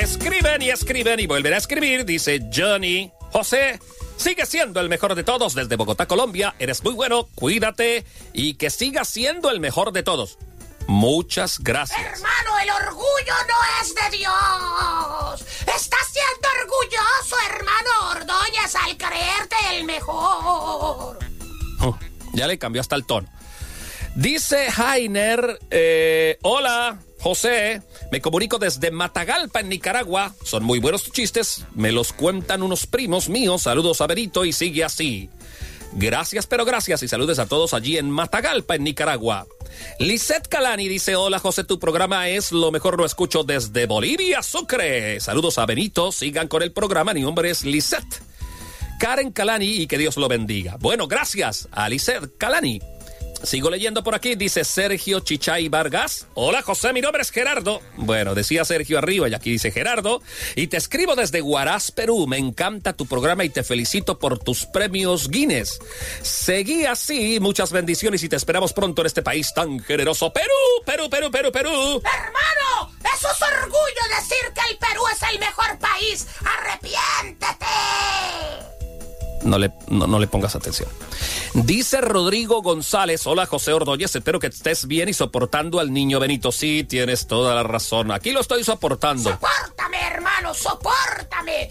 escriben y vuelven a escribir. Dice Johnny: José, sigue siendo el mejor de todos desde Bogotá, Colombia. Eres muy bueno, cuídate y que sigas siendo el mejor de todos. Muchas gracias. Hermano, el orgullo no es de Dios. Estás siendo orgulloso, hermano Ordóñez, al creerte el mejor. Ya le cambió hasta el tono. Dice Jainer: hola, José, me comunico desde Matagalpa, en Nicaragua. Son muy buenos tus chistes, me los cuentan unos primos míos. Saludos a Benito y sigue así. Gracias, pero gracias, y saludos a todos allí en Matagalpa, en Nicaragua. Lisette Calani dice: hola, José, tu programa es lo mejor, lo escucho desde Bolivia, Sucre. Saludos a Benito, sigan con el programa, mi nombre es Lisette. Karen Calani, y que Dios lo bendiga. Bueno, gracias a Lisette Calani. Sigo leyendo por aquí, dice Sergio Chichay Vargas. Hola, José, mi nombre es Gerardo. Bueno, decía Sergio arriba y aquí dice Gerardo. Y te escribo desde Huaraz, Perú. Me encanta tu programa y te felicito por tus premios Guinness. Seguí así, muchas bendiciones y te esperamos pronto en este país tan generoso. Perú, Perú, Perú, Perú, Perú. Hermano, eso es orgullo decir que el Perú es el mejor país. ¡Arrepiéntete! No le pongas atención. Dice Rodrigo González: hola, José Ordóñez, espero que estés bien y soportando al niño Benito. Sí, tienes toda la razón, aquí lo estoy soportando. Sopórtame, hermano, sopórtame.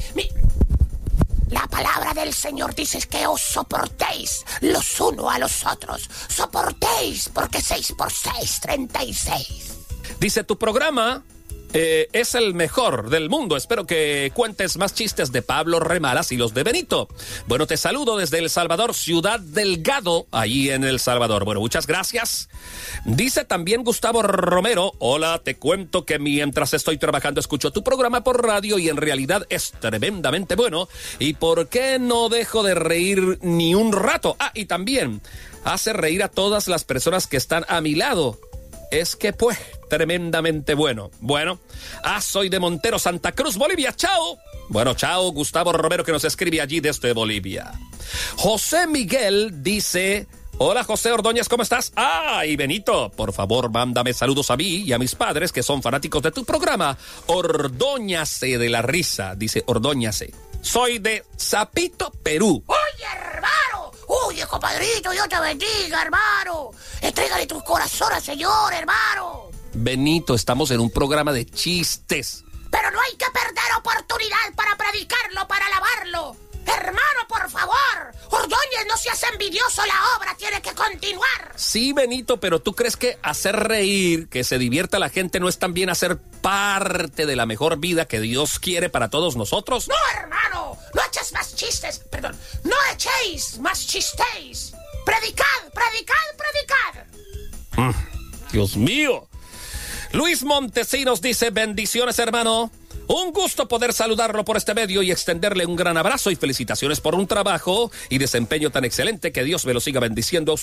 La palabra del Señor dice que os soportéis los unos a los otros. Soportéis, porque 6 por 6, 36. Dice: tu programa es el mejor del mundo. Espero que cuentes más chistes de Pablo Remalas y los de Benito. Bueno, te saludo desde El Salvador, Ciudad Delgado, allí en El Salvador. Bueno, muchas gracias. Dice también Gustavo Romero: hola, te cuento que mientras estoy trabajando escucho tu programa por radio y en realidad es tremendamente bueno. ¿Y por qué no dejo de reír ni un rato? Ah, y también hace reír a todas las personas que están a mi lado. Es que pues, tremendamente bueno. Bueno, soy de Montero, Santa Cruz, Bolivia. Chao. Bueno, chao, Gustavo Romero, que nos escribe allí desde Bolivia. José Miguel dice: hola, José Ordóñez, ¿cómo estás? Y Benito, por favor, mándame saludos a mí y a mis padres que son fanáticos de tu programa. Ordóñase de la risa, dice Ordóñase. Soy de Zapito, Perú. Oye, hermano. Oye, compadrito, Dios te bendiga, hermano. Entrégale tu corazón al Señor, hermano. Benito, estamos en un programa de chistes. Pero no hay que perder oportunidad para predicarlo, para alabarlo. Hermano, por favor. Ordóñez, no seas envidioso, la obra tiene que continuar. Sí, Benito, pero ¿tú crees que hacer reír, que se divierta la gente, no es también hacer parte de la mejor vida que Dios quiere para todos nosotros? No, hermano, no eches más chistes, perdón, no echéis más chistéis. Predicad, predicad, predicad. Dios mío. Luis Montesinos dice: bendiciones, hermano. Un gusto poder saludarlo por este medio y extenderle un gran abrazo y felicitaciones por un trabajo y desempeño tan excelente. Que Dios me lo siga bendiciendo a usted.